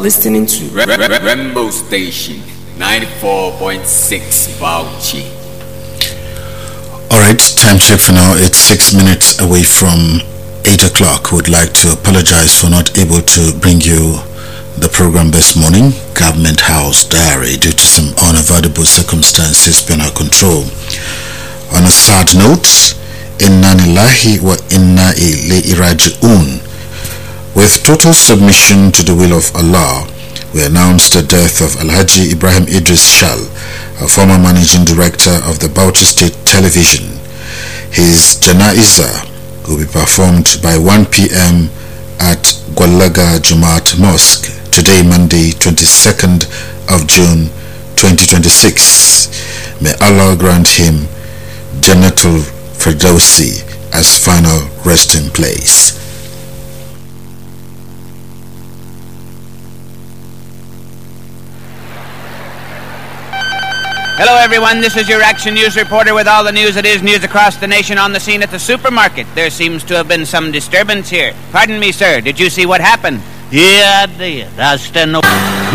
Listening to Rainbow Station 94.6 Bauchi. Alright, time check for now. It's 6 minutes away from 8 o'clock. Would like to apologize for not able to bring you the program this morning, Government House Diary, due to some unavoidable circumstances beyond our control. On a sad note, Inna Lillahi wa Inna Ilaihi Raji'un. With total submission to the will of Allah, we announce the death of Alhaji Ibrahim Idris Shal, a former managing director of the Bauchi State Television. His janaiza will be performed by 1 p.m. at Gwallaga Jumaat Mosque today, Monday, 22nd of June 2026. May Allah grant him Jannatul Firdausi as final resting place. Hello everyone, this is your Action News reporter with all the news that is news across the nation. On the scene at the supermarket. There seems to have been some disturbance here. Pardon me, sir, did you see what happened? Yeah, I did. I was standing over